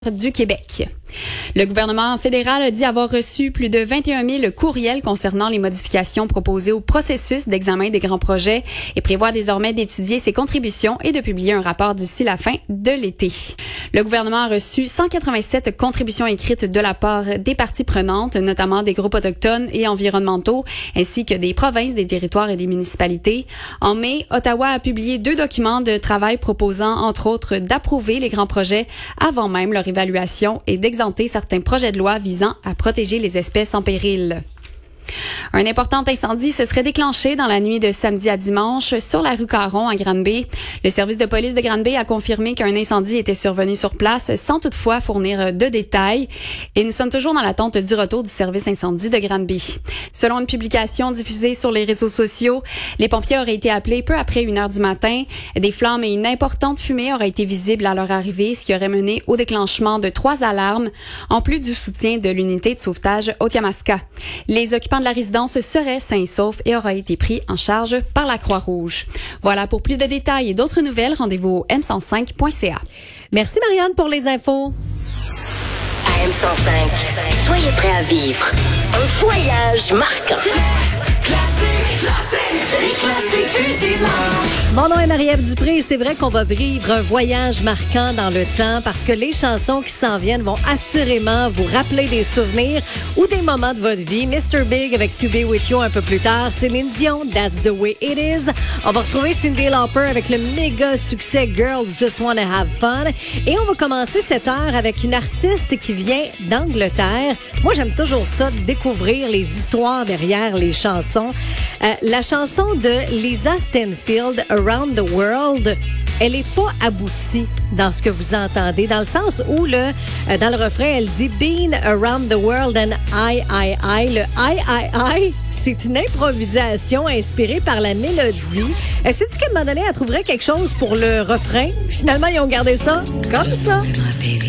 du Québec. Le gouvernement fédéral a dit avoir reçu plus de 21 000 courriels concernant les modifications proposées au processus d'examen des grands projets et prévoit désormais d'étudier ses contributions et de publier un rapport d'ici la fin de l'été. Le gouvernement a reçu 187 contributions écrites de la part des parties prenantes, notamment des groupes autochtones et environnementaux, ainsi que des provinces, des territoires et des municipalités. En mai, Ottawa a publié 2 documents de travail proposant, entre autres, d'approuver les grands projets avant même leur évaluation et d'exempter certains projets de loi visant à protéger les espèces en péril. Un important incendie se serait déclenché dans la nuit de samedi à dimanche sur la rue Caron à Granby. Le service de police de Granby a confirmé qu'un incendie était survenu sur place sans toutefois fournir de détails. Et nous sommes toujours dans l'attente du retour du service incendie de Granby. Selon une publication diffusée sur les réseaux sociaux, les pompiers auraient été appelés peu après 1h du matin. Des flammes et une importante fumée auraient été visibles à leur arrivée, ce qui aurait mené au déclenchement de 3 alarmes, en plus du soutien de l'unité de sauvetage Otiyamaska. Les occupants de la résidence seraient sains et saufs et auraient été pris en charge par la Croix-Rouge. Voilà, pour plus de détails et d'autres nouvelles, rendez-vous au m105.ca. Merci Marianne pour les infos. À M105, soyez prêts à vivre un voyage marquant. Mon nom est Marie-Ève Dupré et c'est vrai qu'on va vivre un voyage marquant dans le temps parce que les chansons qui s'en viennent vont assurément vous rappeler des souvenirs ou des moments de votre vie. Mr. Big avec To Be With You un peu plus tard. Céline Dion, That's the Way It Is. On va retrouver Cyndi Lauper avec le méga succès Girls Just Wanna Have Fun. Et on va commencer cette heure avec une artiste qui vient d'Angleterre. Moi, j'aime toujours ça, découvrir les histoires derrière les chansons. La chanson de Lisa Stanfield, Around the World, elle est pas aboutie dans ce que vous entendez, dans le sens où dans le refrain, elle dit « Been around the world and I. » Le I, c'est une improvisation inspirée par la mélodie. C'est-tu qu'à un moment donné, elle trouverait quelque chose pour le refrain? Finalement, ils ont gardé ça comme ça.